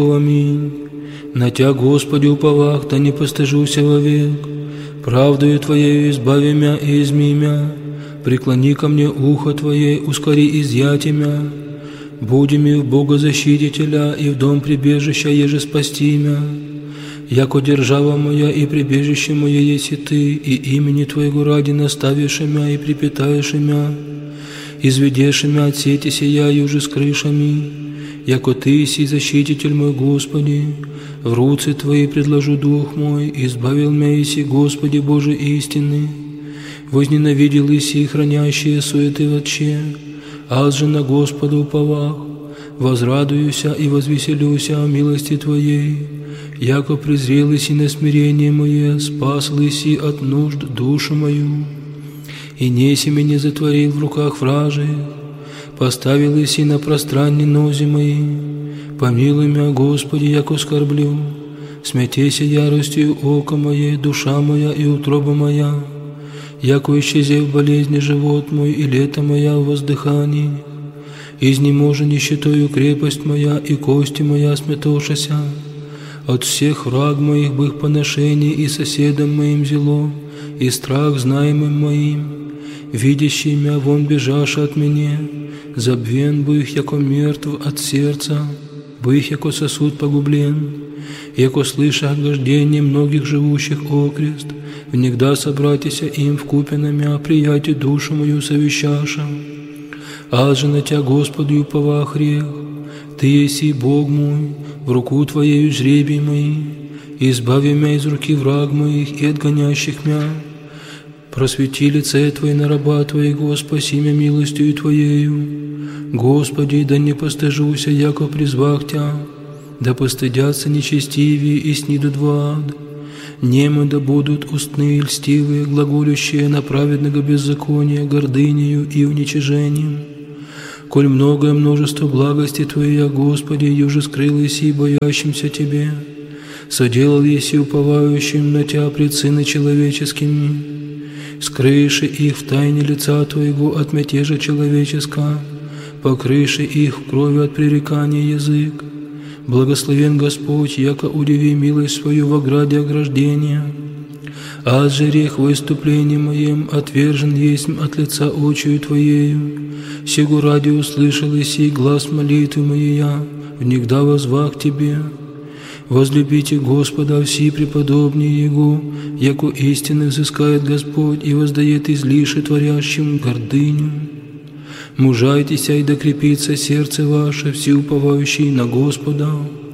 Аминь. На Тя, Господи, уповах, да не постыжуся вовек. Правдою Твоею избави мя и изми мя. Преклони ко мне ухо Твое, ускори изъятие мя. Буди ми в Бога защитителя и в дом прибежища, еже спасти мя. Яко держава моя и прибежище мое еси Ты, и имени Твоего ради наставишь мя и припитаешь мя. Изведешь мя от сети сия и уже с крышами. Яко Ты си защититель мой, Господи, в руцы Твои предложу дух мой, избавил мя иси, Господи Боже истины. Возненавидел иси хранящие суеты вотче, аз же на Господа уповах, возрадуюся и возвеселюся о милости Твоей. Яко презрел иси на смирение мое, спасл иси от нужд душу мою, и неси меня затворил в руках вражих, поставил иси на пространне нози мои. Помилуй мя, Господи, яко скорблю, смятейся яростью око мое, душа моя и утроба моя, яко исчезев болезни живот мой и лето моя в воздыхании, изнеможа нищетою крепость моя и кости моя сметошася. От всех враг моих бых поношений и соседом моим зело, и страх знаемым моим, видящий мя вон бежаша от меня, забвен бых, яко мертв от сердца, бых, яко сосуд погублен, яко слыша огождение многих живущих окрест, внегда собратися им вкупе на мя, приятие душу мою совещаша. Аз же на Тя, Господи, уповах грех, Ты еси Бог мой, в руку Твоею жребий мои, избави мя из руки враг моих и отгонящих мя. Просвети лице Твое на раба Твоего, спаси мя милостью Твоею. Господи, да не постыжуся, яко призвах Тя, да постыдятся нечестивые и снидут в ад. Немы да будут устные льстивые, глаголющие на праведного беззакония, гордынею и уничижением. Коль многое множество благости Твоей, Господи, юже скрыл еси боящимся Тебе, соделал еси уповающим на Тя пред сыны человеческими, скрыши их в тайне лица Твоего от мятежа человеческого, покрыши их в крови от пререкания язык. Благословен Господь, яко удиви милость свою в ограде ограждения. Аз же рех выступления моем отвержен есть от лица очию Твоею. Сего ради услышал и сей глаз молитвы моя, внегда возвах Тебе. Возлюбите Господа все преподобные Его, яко истины взыскает Господь и воздает излиши творящим гордыню. Мужайтеся и докрепится сердце ваше, все уповающие на Господа.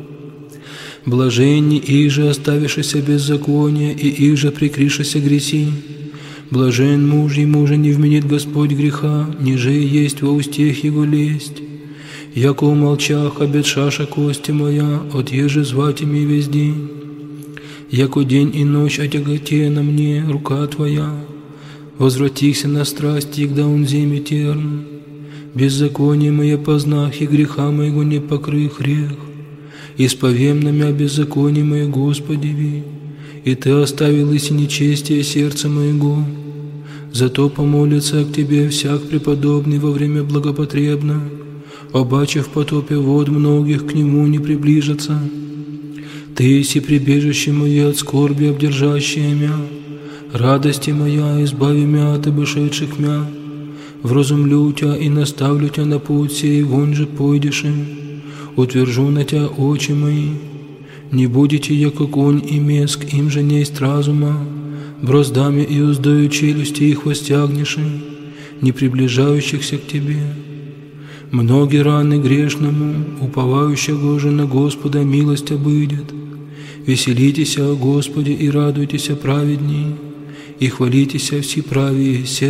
Блаженни их же оставившися беззакония, и их же прикришися греси. Блажен муж, ему же не вменит Господь греха, ниже есть во устех его лесть. Яко умолчах обетшаша кости моя, от еже звать ими весь день. Яко день и ночь отяготе на мне рука Твоя, возвратихся на страсть, егда он земе терн. Беззаконие мое познах, и греха моего не покрых грех. Исповем на мя беззаконие мое, Господи, ви, и Ты оставил иси нечестие сердца моего. Зато помолится к Тебе всяк преподобный во время благопотребно, обаче в потопе вод многих к Нему не приближатся. Ты еси прибежище мое от скорби обдержащее мя, радости моя, избави мя от обошедших мя. Вразумлю Тя и наставлю Тя на путь сей, вон же пойдешь им, утвержу на Тя очи мои. Не будете, яко конь и меск, им же несть разума, броздами и уздою челюсти их востягнешь, не приближающихся к Тебе. Многие раны грешному, уповающего же на Господа милость обыдет. Веселитесь о Господе и радуйтесь праведней, и хвалитесь все правее.